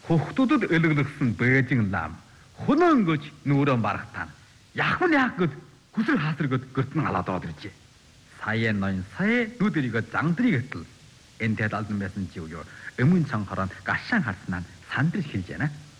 Хүүхдүүдэд өлөглөсөн Бээжин лам хөнөөнгөж нүрэн барахтаа яг гэд хүсэр хаасрагд гөртөн алаад ороод иржээ. Сая ноён сая нүдэрийгөө зангдрыг гэтэл энэ тэд алдан байсан чи юу өмнө цанхороо гашаан харснаа сандрж хэлж яана.